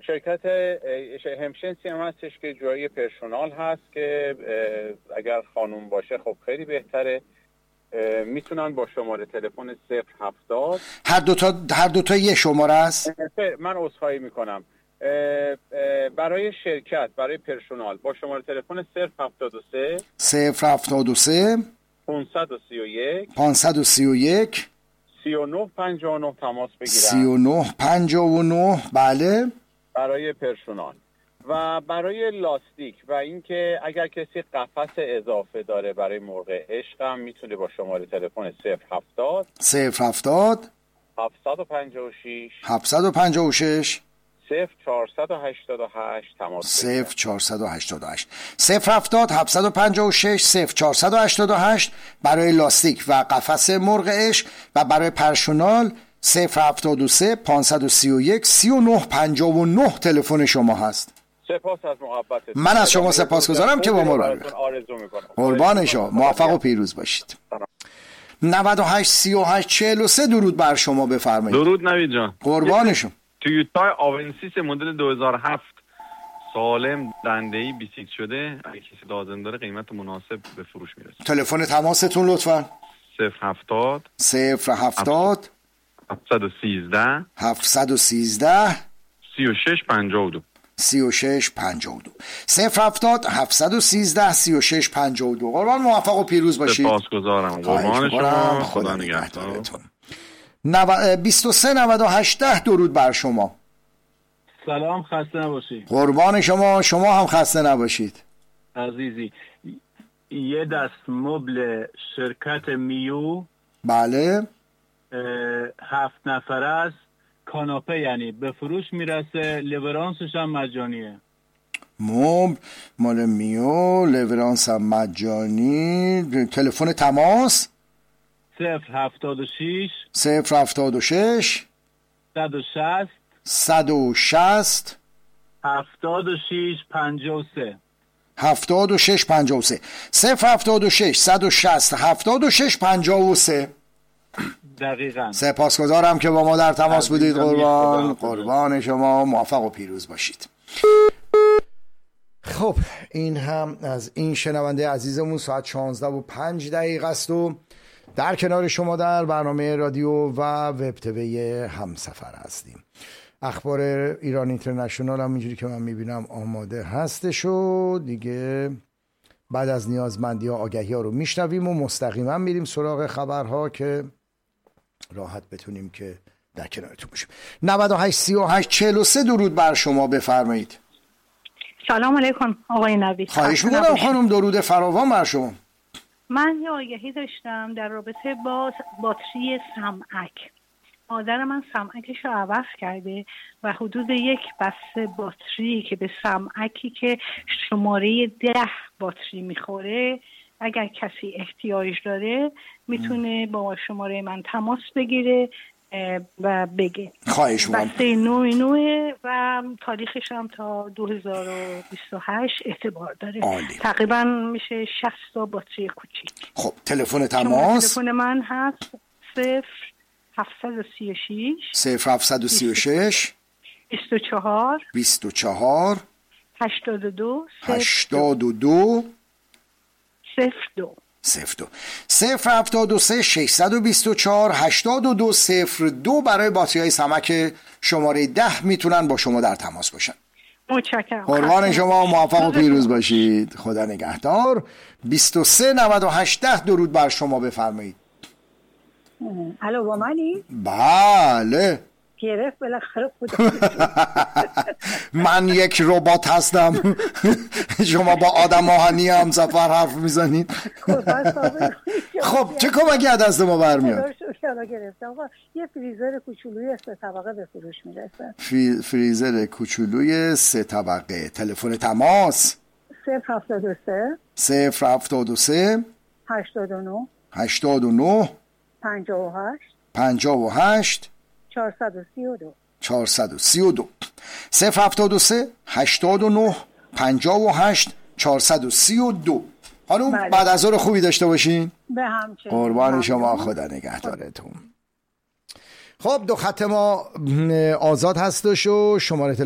شرکت همشنسی هم هستش که جای پرسونال هست که اگر خانوم باشه خب خیلی بهتره. میتونن با شماره تلفن 070 هر دوتا یه شماره است؟ من عذرخواهی میکنم. برای شرکت، برای پرسونال با شماره تلفن 073 531 3959 تماس بگیرن. 3959 بله. برای پرسونال و برای لاستیک و اینکه اگر کسی قفس اضافه داره برای مرغ عشق هم میتونه با شماره تلفن 070 756 0488 تماس بگیرن. 0488 070 756 0488 برای لاستیک و قفس مرغ عشق و برای پرسونال 073 531 3959 تلفن شما هست. سپاس از محبتتون. من از شما سپاسگزارم که با ما آرزو میکنم. قربان شما، موفق و پیروز باشید. 98 38 43 درود بر شما، بفرمایید. درود نوید جان. قربانشون. تویوتا آونسیس مدل 2007 سالم دنده‌ای بیسیک شده، اگه کسی لازم داره قیمت مناسب به فروش میرسه. تلفن تماستون لطفاً 070 713 3652 3652 070 713 3652. قربان، موفق و پیروز باشید. سپاسگزارم. قربان شما. خدا نگهدارتون. 23 98 درود بر شما. سلام، خسته نباشید. قربان شما، شما هم خسته نباشید عزیزی. یه دست مبل شرکت میو، بله، 7 نفر است، کاناپه، یعنی به فروش میرسه، لیورانسش هم مجانیه. مبل مال میو، لیورانس هم مجانی. تلفن تماس 076 160 160 76 53 76 53 076 160 76 53. دقیقاً. سپاسگزارم که با ما در تماس بودید. قربان شما، موفق و پیروز باشید. خب این هم از این شنونده عزیزمون. ساعت 16:05 است و در کنار شما در برنامه رادیو و وب تیوی همسفر هستیم. اخبار ایران اینترنشنال هم اینجوری که من میبینم آماده هستش و دیگه بعد از نیازمندی ها آگهی ها رو میشنویم و مستقیما میریم سراغ خبرها که راحت بتونیم که در کنارتون باشیم. 98 38 43 درود بر شما، بفرمایید. سلام علیکم آقای نوید. خواهش میکنم خانم، درود فراوان بر شما. من یه آگهی داشتم در رابطه با باتری سمعک. مادر من سمعکش رو عوض کرده و حدود یک بسته باتری که به سمعکی که شماره 10 باتری میخوره، اگر کسی احتیاج داره میتونه با شماره من تماس بگیره و بگه. خواهش می‌کنم. بسته نوع و تاریخش هم تا 2028 اعتبار داره. عالی. تقریبا میشه 60 تا باتری کوچیک. خب تلفن تماس تلفن من هست 0736 0736 24 82 02 073 624 8202 برای باتری های سمک شماره 10 میتونن با شما در تماس باشن. متشکرم. قربان شما، موفق و پیروز باشید. خدا نگهدار. 23 98 درود بر شما، بفرمایید. الو، با منی؟ بله. گرفت بالاخره خدا. من یک ربات هستم. شما با آدم آهنی هم سفر حرف میزنید. خب چه کمکی از دست ما برمیاد؟ یه فریزر کوچولوی 3 طبقه به فروش میرسه. فریزر کوچولوی 3 طبقه. تلفن تماس 073 89 58 432 073 89 58 432. خانوم بله. بعد از ظهر خوبی داشته باشین. به همچنین. قربان شما، خدا نگهدارتون. خب دو خط ما آزاد هستش و شماره